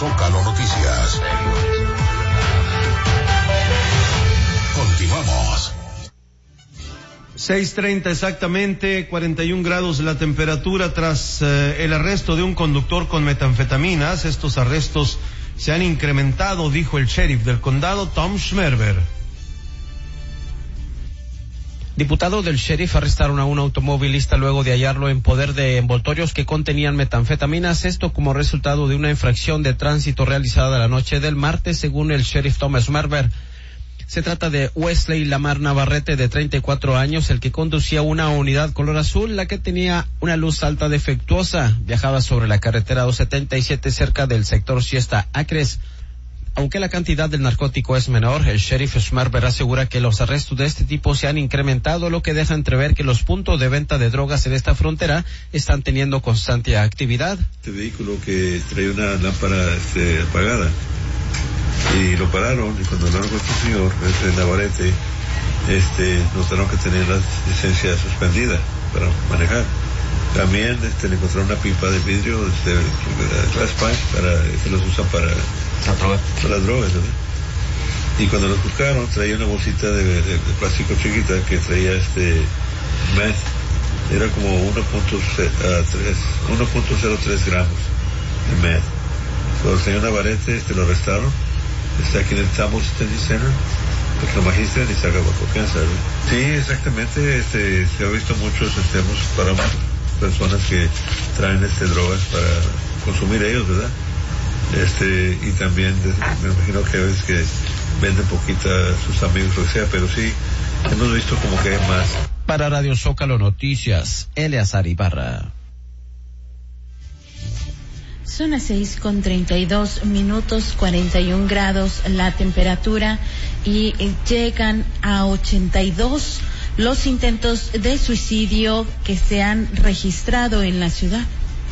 Zócalo Noticias. Continuamos. 6:30 exactamente, 41 grados la temperatura tras el arresto de un conductor con metanfetaminas. Estos arrestos se han incrementado, dijo el sheriff del condado, Tom Schmerber. Diputado del sheriff arrestaron a un automovilista luego de hallarlo en poder de envoltorios que contenían metanfetaminas, esto como resultado de una infracción de tránsito realizada la noche del martes, según el sheriff Tom Schmerber. Se trata de Wesley Lamar Navarrete, de 34 años, el que conducía una unidad color azul, la que tenía una luz alta defectuosa. Viajaba sobre la carretera 277 cerca del sector Siesta Acres. Aunque la cantidad del narcótico es menor, el sheriff Schmerber asegura que los arrestos de este tipo se han incrementado, lo que deja entrever que los puntos de venta de drogas en esta frontera están teniendo constante actividad. Este vehículo que traía una lámpara apagada, y lo pararon, y cuando hablaron con este señor, Navarrete, notaron que tenía la licencia suspendida para manejar. También le encontraron una pipa de vidrio, glass pipe, que los usan para las drogas, ¿verdad? Y cuando los buscaron, traía una bolsita de plástico chiquita que traía meth, era como 1.03 gramos de meth. El señor Navarrete lo arrestaron, está aquí en el Tamils Detention Center, para que lo magistren y se haga bajo confianza, ¿verdad? Sí, exactamente, se ha visto muchos para personas que traen drogas para consumir ellos, ¿verdad? Y también me imagino que a veces que venden poquita a sus amigos, lo que sea, pero sí, hemos visto como que hay más. Para Radio Zócalo Noticias, Eleazar Ibarra. Son las 6:32, 41 grados la temperatura y llegan a 82 los intentos de suicidio que se han registrado en la ciudad.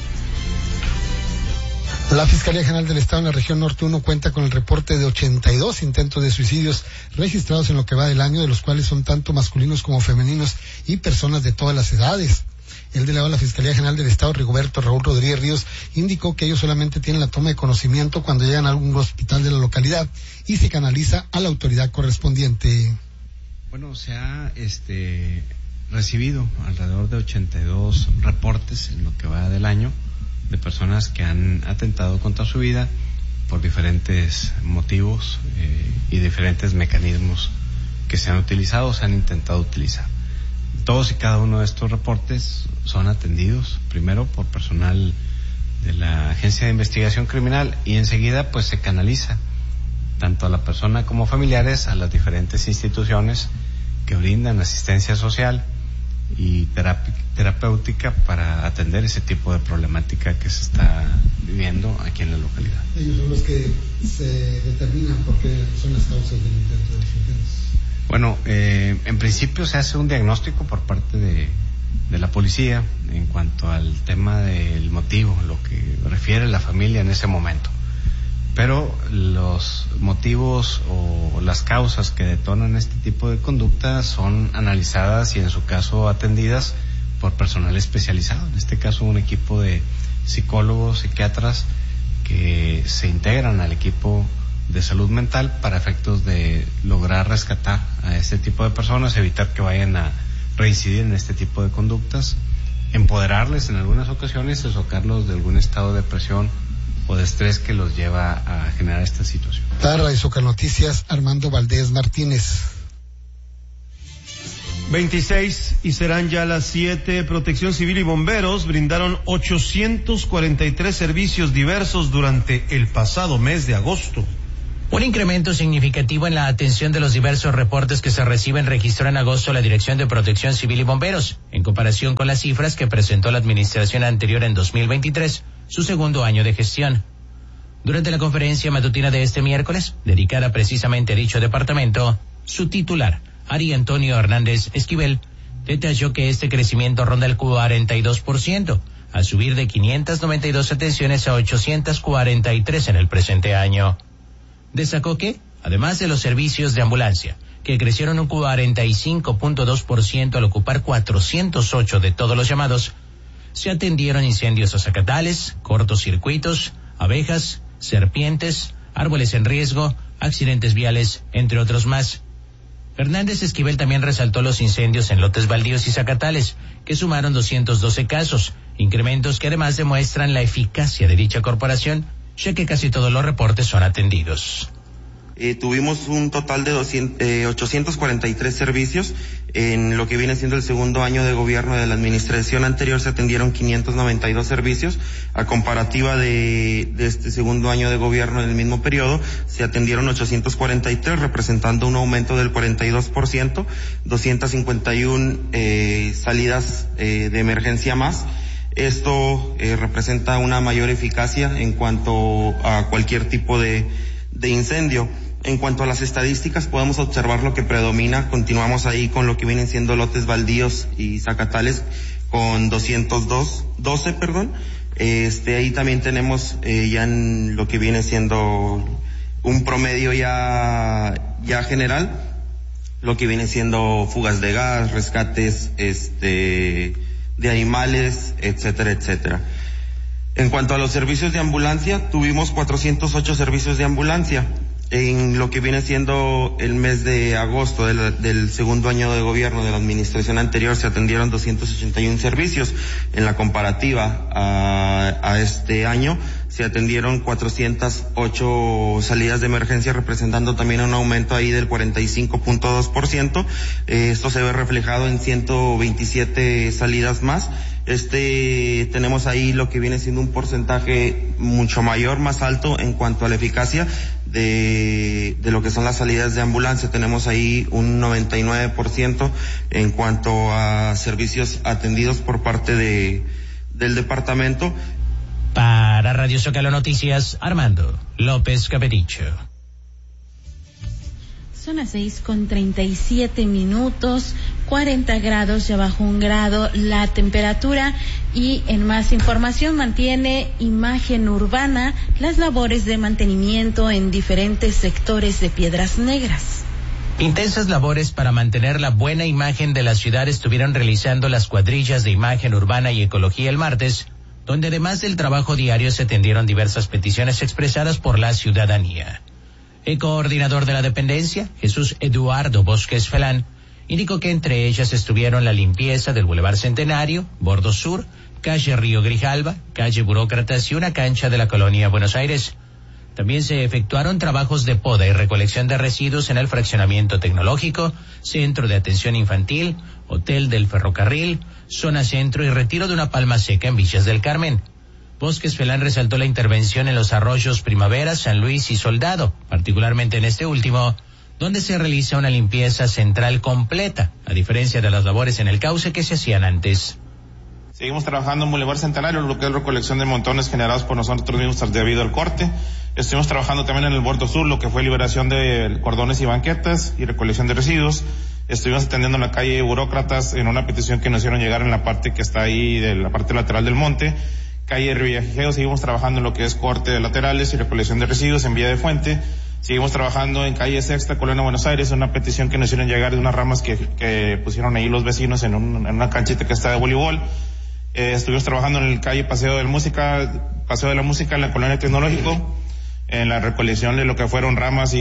La Fiscalía General del Estado en la región norte 1 cuenta con el reporte de 82 intentos de suicidios registrados en lo que va del año, de los cuales son tanto masculinos como femeninos y personas de todas las edades. El delegado de la Fiscalía General del Estado, Rigoberto Raúl Rodríguez Ríos, indicó que ellos solamente tienen la toma de conocimiento cuando llegan a algún hospital de la localidad y se canaliza a la autoridad correspondiente. Bueno, se ha recibido alrededor de 82 reportes en lo que va del año de personas que han atentado contra su vida por diferentes motivos y diferentes mecanismos que se han utilizado o se han intentado utilizar. Todos y cada uno de estos reportes son atendidos primero por personal de la Agencia de Investigación Criminal y enseguida pues se canaliza tanto a la persona como familiares a las diferentes instituciones que brindan asistencia social y terapéutica para atender ese tipo de problemática que se está viviendo aquí en la localidad. Ellos son los que se determinan por qué son las causas del intento de suicidio. Bueno, en principio se hace un diagnóstico por parte de la policía en cuanto al tema del motivo, lo que refiere la familia en ese momento. Pero los motivos o las causas que detonan este tipo de conducta son analizadas y en su caso atendidas por personal especializado. En este caso un equipo de psicólogos, psiquiatras que se integran al equipo de salud mental para efectos de lograr rescatar a este tipo de personas, evitar que vayan a reincidir en este tipo de conductas, empoderarles en algunas ocasiones y sacarlos de algún estado de depresión o de estrés que los lleva a generar esta situación. Para Radio Zócalo Noticias, Armando Valdés Martínez. 26 y serán ya las 7. Protección Civil y Bomberos brindaron 843 servicios diversos durante el pasado mes de agosto. Un incremento significativo en la atención de los diversos reportes que se reciben registró en agosto la Dirección de Protección Civil y Bomberos, en comparación con las cifras que presentó la administración anterior en 2023, su segundo año de gestión. Durante la conferencia matutina de este miércoles, dedicada precisamente a dicho departamento, su titular, Ari Antonio Hernández Esquivel, detalló que este crecimiento ronda el 42%, al subir de 592 atenciones a 843 en el presente año. Destacó que, además de los servicios de ambulancia, que crecieron un 45.2% al ocupar 408 de todos los llamados, se atendieron incendios accidentales, cortocircuitos, abejas, serpientes, árboles en riesgo, accidentes viales, entre otros más. Fernández Esquivel también resaltó los incendios en lotes baldíos y zacatales, que sumaron 212 casos, incrementos que además demuestran la eficacia de dicha corporación, ya que casi todos los reportes son atendidos. Tuvimos un total de 843 servicios. En lo que viene siendo el segundo año de gobierno de la administración anterior se atendieron 592 servicios. A comparativa de este segundo año de gobierno en el mismo periodo, se atendieron 843, representando un aumento del 42%, 251 salidas de emergencia más. Esto representa una mayor eficacia en cuanto a cualquier tipo de incendio. En cuanto a las estadísticas, podemos observar lo que predomina. Continuamos ahí con lo que vienen siendo lotes baldíos y zacatales con 212. Ahí también tenemos ya en lo que viene siendo un promedio ya general, lo que viene siendo fugas de gas, rescates de animales, etcétera, etcétera. En cuanto a los servicios de ambulancia, tuvimos 408 servicios de ambulancia. En lo que viene siendo el mes de agosto del segundo año de gobierno de la administración anterior se atendieron 281 servicios. En la comparativa a este año se atendieron 408 salidas de emergencia, representando también un aumento ahí del 45.2%. Esto se ve reflejado en 127 salidas más. Tenemos ahí lo que viene siendo un porcentaje mucho mayor, más alto en cuanto a la eficacia de lo que son las salidas de ambulancia. Tenemos ahí un 99% en cuanto a servicios atendidos por parte del departamento. Para Radio Zócalo Noticias, Armando López Capericho. Son las 6:37, 40 grados, ya bajó 1 grado la temperatura. Y en más información, mantiene Imagen Urbana las labores de mantenimiento en diferentes sectores de Piedras Negras. Intensas labores para mantener la buena imagen de la ciudad estuvieron realizando las cuadrillas de Imagen Urbana y Ecología el martes, donde además del trabajo diario se atendieron diversas peticiones expresadas por la ciudadanía. El coordinador de la dependencia, Jesús Eduardo Bosques Felán, indicó que entre ellas estuvieron la limpieza del Boulevard Centenario, Bordo Sur, calle Río Grijalba, calle Burócratas y una cancha de la colonia Buenos Aires. También se efectuaron trabajos de poda y recolección de residuos en el fraccionamiento tecnológico, centro de atención infantil, hotel del ferrocarril, zona centro y retiro de una palma seca en Villas del Carmen. Bosques Felán resaltó la intervención en los arroyos Primavera, San Luis y Soldado, particularmente en este último, donde se realiza una limpieza central completa, a diferencia de las labores en el cauce que se hacían antes. Seguimos trabajando en Boulevard Centenario, lo que es recolección de montones generados por nosotros mismos debido al corte. Estuvimos trabajando también en el Bordo Sur, lo que fue liberación de cordones y banquetas y recolección de residuos. Estuvimos atendiendo en la calle Burócratas en una petición que nos hicieron llegar en la parte que está ahí, de la parte lateral del monte. Calle Rivillagijeo, seguimos trabajando en lo que es corte de laterales y recolección de residuos en vía de fuente. Seguimos trabajando en calle Sexta, Colonia Buenos Aires, una petición que nos hicieron llegar de unas ramas que pusieron ahí los vecinos en una canchita que está de voleibol. Estuvimos trabajando en el calle Paseo de la Música en la Colonia Tecnológico, en la recolección de lo que fueron ramas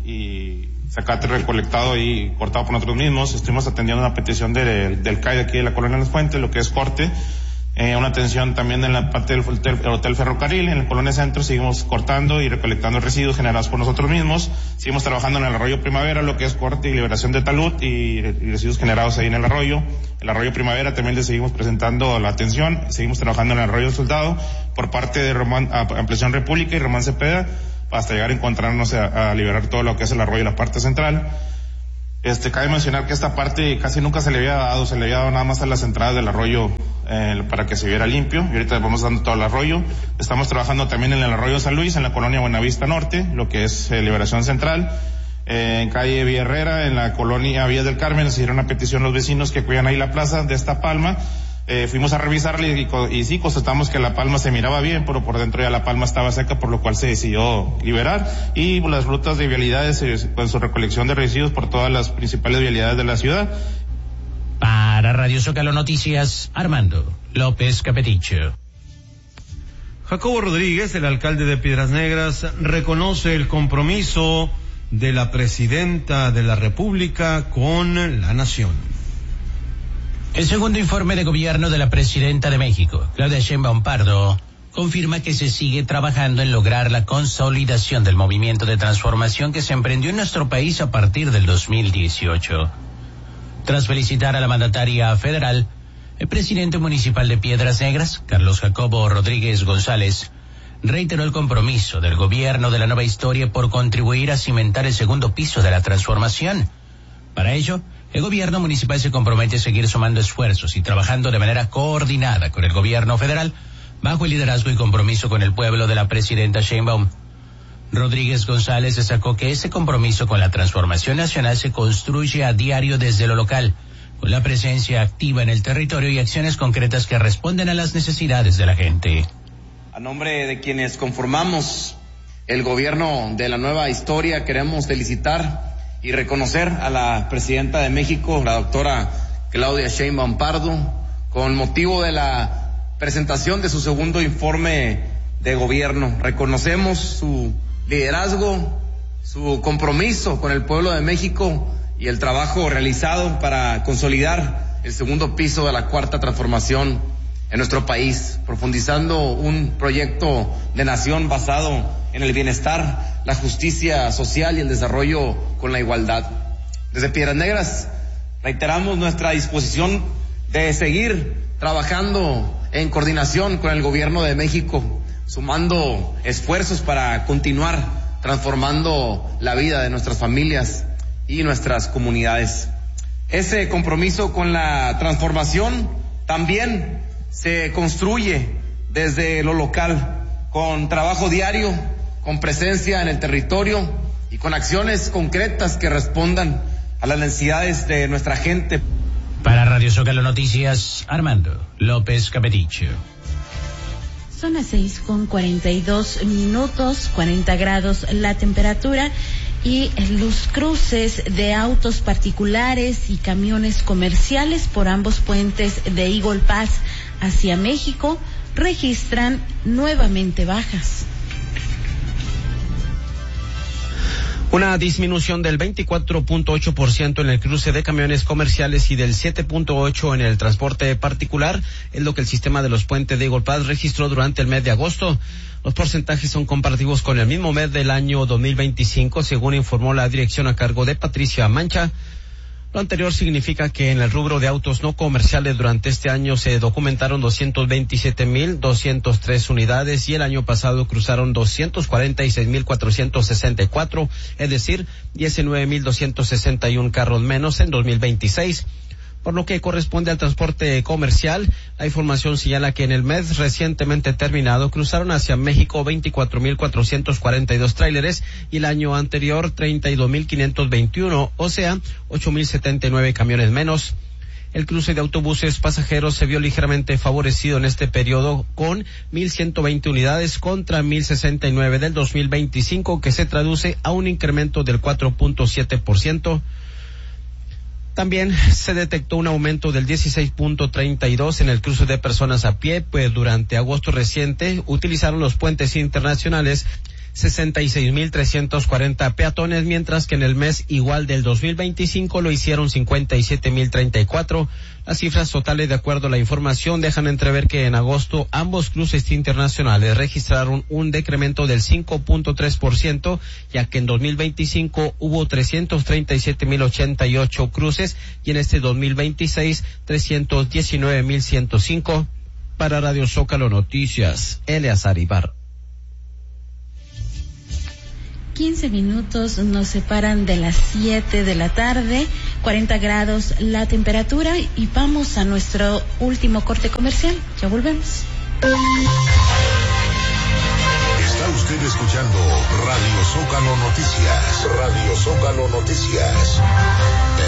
y zacate recolectado y cortado por nosotros mismos. Estuvimos atendiendo una petición del CAI de aquí de la Colonia Las Fuentes, lo que es corte. Una atención también en la parte del hotel Ferrocarril, en la Colonia Centro, seguimos cortando y recolectando residuos generados por nosotros mismos. Seguimos trabajando en el arroyo Primavera, lo que es corte y liberación de talud y residuos generados ahí en el arroyo. El arroyo Primavera también le seguimos presentando la atención. Seguimos trabajando en el arroyo Soldado por parte de Ampliación República y Román Cepeda, hasta llegar a encontrarnos a liberar todo lo que es el arroyo y la parte central. Cabe mencionar que esta parte casi nunca se le había dado nada más a las entradas del arroyo para que se viera limpio, y ahorita vamos dando todo el arroyo. Estamos trabajando también en el arroyo San Luis, en la colonia Buenavista Norte, lo que es liberación central. En calle Villa Herrera, en la colonia Villas del Carmen, nos hicieron una petición los vecinos que cuidan ahí la plaza de esta palma. Fuimos a revisarle y sí, constatamos que la palma se miraba bien, pero por dentro ya la palma estaba seca, por lo cual se decidió liberar. Y las rutas de vialidades con su recolección de residuos por todas las principales vialidades de la ciudad. Para Radio Zócalo Noticias, Armando López Capeticho. Jacobo Rodríguez, el alcalde de Piedras Negras, reconoce el compromiso de la presidenta de la República con la nación. El segundo informe de gobierno de la presidenta de México, Claudia Sheinbaum Pardo, confirma que se sigue trabajando en lograr la consolidación del movimiento de transformación que se emprendió en nuestro país a partir del 2018. Tras felicitar a la mandataria federal, el presidente municipal de Piedras Negras, Carlos Jacobo Rodríguez González, reiteró el compromiso del gobierno de la nueva historia por contribuir a cimentar el segundo piso de la transformación. Para ello, el gobierno municipal se compromete a seguir sumando esfuerzos y trabajando de manera coordinada con el gobierno federal, bajo el liderazgo y compromiso con el pueblo de la presidenta Sheinbaum. Rodríguez González destacó que ese compromiso con la transformación nacional se construye a diario desde lo local, con la presencia activa en el territorio y acciones concretas que responden a las necesidades de la gente. A nombre de quienes conformamos el gobierno de la nueva historia, queremos felicitar y reconocer a la presidenta de México, la doctora Claudia Sheinbaum Pardo, con motivo de la presentación de su segundo informe de gobierno. Reconocemos su liderazgo, su compromiso con el pueblo de México y el trabajo realizado para consolidar el segundo piso de la cuarta transformación en nuestro país, profundizando un proyecto de nación basado en el bienestar, la justicia social y el desarrollo con la igualdad. Desde Piedras Negras reiteramos nuestra disposición de seguir trabajando en coordinación con el gobierno de México, sumando esfuerzos para continuar transformando la vida de nuestras familias y nuestras comunidades. Ese compromiso con la transformación también se construye desde lo local, con trabajo diario, con presencia en el territorio y con acciones concretas que respondan a las necesidades de nuestra gente. Para Radio Zócalo Noticias, Armando López Capeticho. Son las 6:42, 40 grados la temperatura, y los cruces de autos particulares y camiones comerciales por ambos puentes de Eagle Pass hacia México registran nuevamente bajas. Una disminución del 24.8% en el cruce de camiones comerciales y del 7.8% en el transporte particular es lo que el sistema de los puentes de Eagle Pass registró durante el mes de agosto. Los porcentajes son comparativos con el mismo mes del año 2025, según informó la dirección a cargo de Patricia Mancha. Lo anterior significa que en el rubro de autos no comerciales durante este año se documentaron 227,203 unidades y el año pasado cruzaron 246,464, es decir, 19,261 carros menos en 2026. Por lo que corresponde al transporte comercial, la información señala que en el mes recientemente terminado cruzaron hacia México 24,442 tráileres y el año anterior 32,521, o sea, 8,079 camiones menos. El cruce de autobuses pasajeros se vio ligeramente favorecido en este periodo con 1,120 unidades contra 1,069 del 2025, que se traduce a un incremento del 4.7%. También se detectó un aumento del 16.32 en el cruce de personas a pie, pues durante agosto reciente utilizaron los puentes internacionales 66,340 peatones, mientras que en el mes igual del 2025 lo hicieron 57,034. Las cifras totales, de acuerdo a la información, dejan entrever que en agosto ambos cruces internacionales registraron un decremento del 5.3%, ya que en 2025 hubo 337,088 cruces y en este 2026 319,105. Para Radio Zócalo Noticias, Eleazar Ibar. 15 minutos nos separan de las 7 de la tarde, 40 grados la temperatura, y vamos a nuestro último corte comercial. Ya volvemos. Está usted escuchando Radio Zócalo Noticias. Radio Zócalo Noticias.